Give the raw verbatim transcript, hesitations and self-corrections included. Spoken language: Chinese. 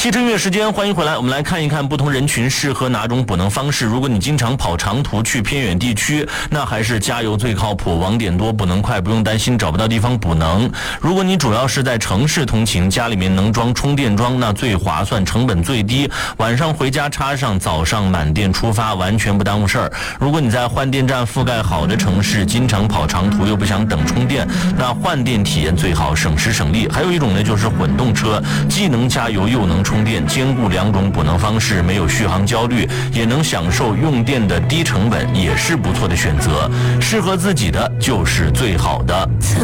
汽车音乐时间，欢迎回来。我们来看一看不同人群适合哪种补能方式。如果你经常跑长途去偏远地区，那还是加油最靠谱，网点多，补能快，不用担心找不到地方补能。如果你主要是在城市通勤，家里面能装充电桩，那最划算，成本最低，晚上回家插上，早上满电出发，完全不耽误事儿。如果你在换电站覆盖好的城市，经常跑长途又不想等充电，那换电体验最好，省时省力。还有一种呢，就是混动车，既能加油又能充电，兼顾两种补能方式，没有续航焦虑，也能享受用电的低成本，也是不错的选择。适合自己的就是最好的。 曾